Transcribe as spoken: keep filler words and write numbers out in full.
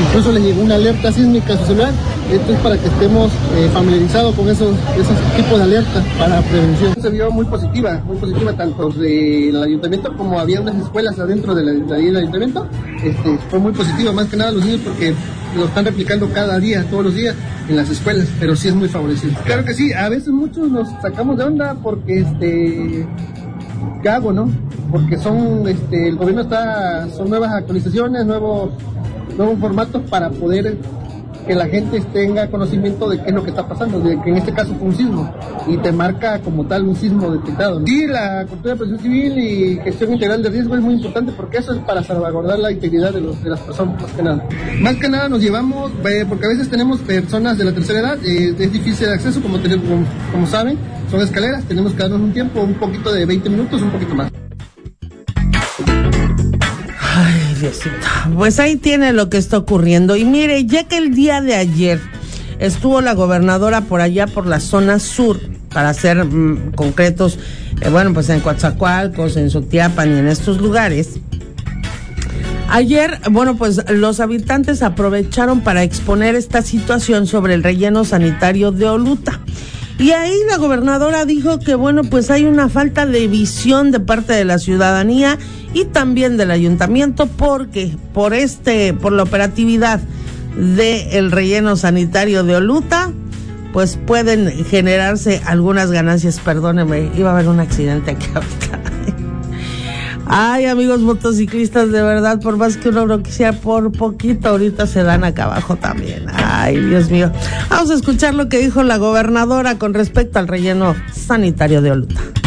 incluso les llegó una alerta sísmica a su celular. Esto es para que estemos eh, familiarizados con esos, esos tipos de alertas para prevención. Se vio muy positiva, muy positiva tanto del ayuntamiento como había unas escuelas adentro de la, de del ayuntamiento. Este, fue muy positiva, más que nada los niños, porque lo están replicando cada día, todos los días en las escuelas, pero sí es muy favorecido. Claro que sí, a veces muchos nos sacamos de onda porque este... ¿qué hago, no? Porque son, este, el gobierno está, son nuevas actualizaciones, nuevos, nuevos formatos para poder que la gente tenga conocimiento de qué es lo que está pasando, de que en este caso fue un sismo, y te marca como tal un sismo detectado, ¿no? Sí, la cultura de protección civil y gestión integral de riesgo es muy importante porque eso es para salvaguardar la integridad de, los, de las personas, más que nada. Más que nada nos llevamos, eh, porque a veces tenemos personas de la tercera edad, eh, es difícil de acceso, como, tenemos, como, como saben, son escaleras, tenemos que darnos un tiempo, un poquito de veinte minutos, un poquito más. Ay, Diosito. Pues ahí tiene lo que está ocurriendo. Y mire, ya que el día de ayer estuvo la gobernadora por allá, por la zona sur, para ser mmm, concretos, eh, bueno, pues en Coatzacoalcos, en Sotiapan y en estos lugares. Ayer, bueno, pues los habitantes aprovecharon para exponer esta situación sobre el relleno sanitario de Oluta. Y ahí la gobernadora dijo que, bueno, pues hay una falta de visión de parte de la ciudadanía y también del ayuntamiento, porque por este, por la operatividad del relleno sanitario de Oluta, pues pueden generarse algunas ganancias. Perdóneme, iba a haber un accidente aquí ahorita. Ay, amigos motociclistas, de verdad, por más que uno lo quisiera, por poquito ahorita se dan acá abajo también. Ay, Dios mío. Vamos a escuchar lo que dijo la gobernadora con respecto al relleno sanitario de Oluta.